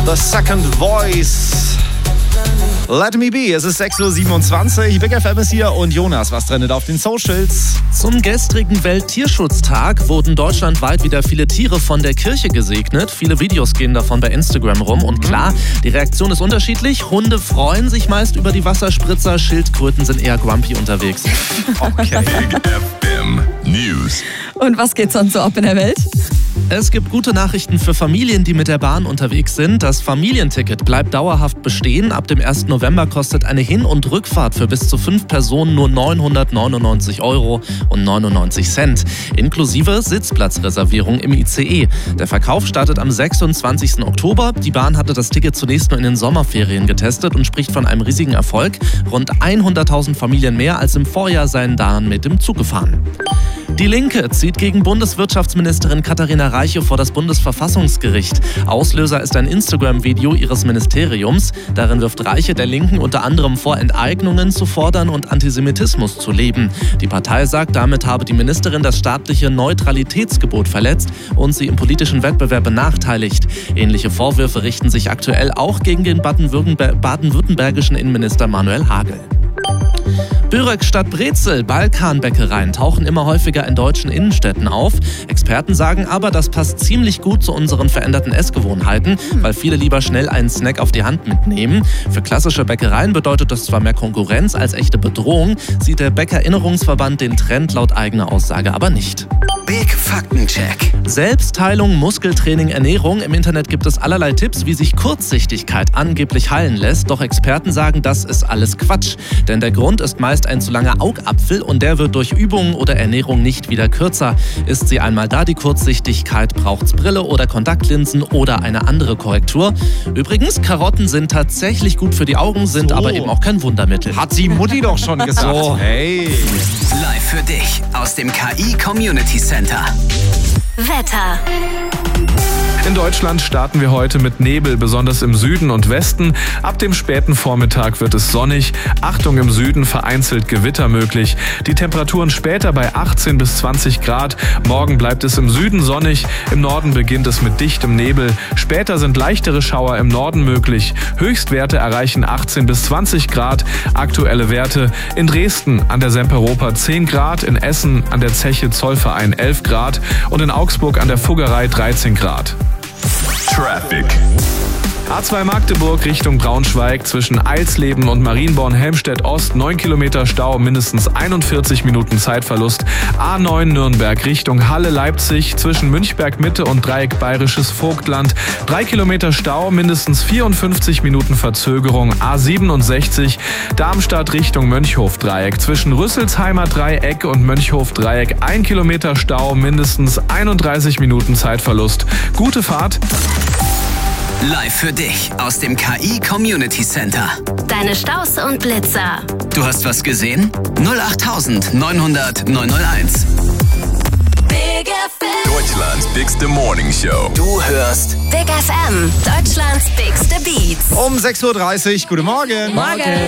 The Second Voice. Let me be, es ist 6.27 Uhr, Big FM ist hier und Jonas, was trendet auf den Socials? Zum gestrigen Welttierschutztag wurden deutschlandweit wieder viele Tiere von der Kirche gesegnet. Viele Videos gehen davon bei Instagram rum und klar, die Reaktion ist unterschiedlich. Hunde freuen sich meist über die Wasserspritzer, Schildkröten sind eher grumpy unterwegs. Okay. Big FM News. Und was geht sonst so ab in der Welt? Es gibt gute Nachrichten für Familien, die mit der Bahn unterwegs sind. Das Familienticket bleibt dauerhaft bestehen. Ab dem 1. November kostet eine Hin- und Rückfahrt für bis zu 5 Personen nur 999,99 €, inklusive Sitzplatzreservierung im ICE. Der Verkauf startet am 26. Oktober. Die Bahn hatte das Ticket zunächst nur in den Sommerferien getestet und spricht von einem riesigen Erfolg. Rund 100.000 Familien mehr als im Vorjahr seien dann mit dem Zug gefahren. Die Linke zieht gegen Bundeswirtschaftsministerin Katharina Reiche vor das Bundesverfassungsgericht. Auslöser ist ein Instagram-Video ihres Ministeriums. Darin wirft Reiche der Linken unter anderem vor, Enteignungen zu fordern und Antisemitismus zu leben. Die Partei sagt, damit habe die Ministerin das staatliche Neutralitätsgebot verletzt und sie im politischen Wettbewerb benachteiligt. Ähnliche Vorwürfe richten sich aktuell auch gegen den baden-württembergischen Innenminister Manuel Hagel. Börek statt Brezel, Balkanbäckereien tauchen immer häufiger in deutschen Innenstädten auf. Experten sagen aber, das passt ziemlich gut zu unseren veränderten Essgewohnheiten, weil viele lieber schnell einen Snack auf die Hand mitnehmen. Für klassische Bäckereien bedeutet das zwar mehr Konkurrenz als echte Bedrohung, sieht der Bäckerinnerungsverband den Trend laut eigener Aussage aber nicht. Big Faktencheck. Selbstheilung, Muskeltraining, Ernährung. Im Internet gibt es allerlei Tipps, wie sich Kurzsichtigkeit angeblich heilen lässt. Doch Experten sagen, das ist alles Quatsch. Denn der Grund ist meist ein zu langer Augapfel und der wird durch Übungen oder Ernährung nicht wieder kürzer. Ist sie einmal da, die Kurzsichtigkeit, braucht's Brille oder Kontaktlinsen oder eine andere Korrektur. Übrigens, Karotten sind tatsächlich gut für die Augen, sind aber eben auch kein Wundermittel. Hat die Mutti doch schon gesagt. So. Hey. Live für dich aus dem KI Community Center. Wetter. In Deutschland starten wir heute mit Nebel, besonders im Süden und Westen. Ab dem späten Vormittag wird es sonnig. Achtung, im Süden vereinzelt Gewitter möglich. Die Temperaturen später bei 18 bis 20 Grad. Morgen bleibt es im Süden sonnig. Im Norden beginnt es mit dichtem Nebel. Später sind leichtere Schauer im Norden möglich. Höchstwerte erreichen 18 bis 20 Grad. Aktuelle Werte: in Dresden an der Semperoper 10 Grad, in Essen an der Zeche Zollverein 11 Grad und in Augsburg an der Fuggerei 13 Grad. Traffic. A2 Magdeburg Richtung Braunschweig zwischen Eilsleben und Marienborn-Helmstedt Ost 9 Kilometer Stau, mindestens 41 Minuten Zeitverlust. A9 Nürnberg Richtung Halle-Leipzig zwischen Münchberg Mitte und Dreieck Bayerisches Vogtland 3 Kilometer Stau, mindestens 54 Minuten Verzögerung. A67 Darmstadt Richtung Mönchhof-Dreieck zwischen Rüsselsheimer Dreieck und Mönchhof-Dreieck 1 Kilometer Stau, mindestens 31 Minuten Zeitverlust. Gute Fahrt. Live für dich aus dem KI Community Center. Deine Staus und Blitzer. Du hast was gesehen? 08900 901. Big FM. Deutschlands bigste Morning Show. Du hörst Big FM. Deutschlands bigste Beats. Um 6.30 Uhr, guten Morgen. Morgen.